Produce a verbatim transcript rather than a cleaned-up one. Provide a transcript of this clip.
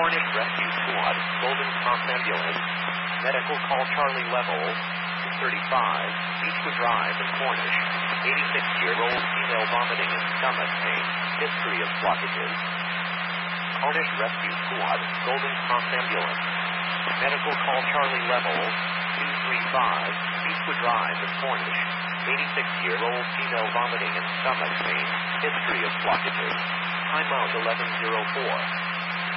Cornish Rescue Squad, Golden Cross Ambulance. Medical call Charlie Level two thirty-five, Beechwood Drive in Cornish. eighty-six-year-old female vomiting and stomach pain. History of blockages. Cornish Rescue Squad, Golden Cross Ambulance. Medical call Charlie Level two thirty-five, Beechwood Drive in Cornish. eighty-six-year-old female vomiting and stomach pain. History of blockages. Time out eleven oh four.